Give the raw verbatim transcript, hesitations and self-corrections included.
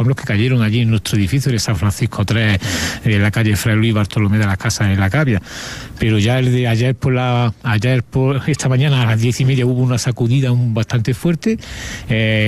los que cayeron allí en nuestro edificio de San Francisco tres, en la calle Fray Luis Bartolomé de las Casas en La Cavia. Pero ya el de ayer por la ayer por esta mañana a las diez y media hubo una sacudida un, bastante fuerte. Eh,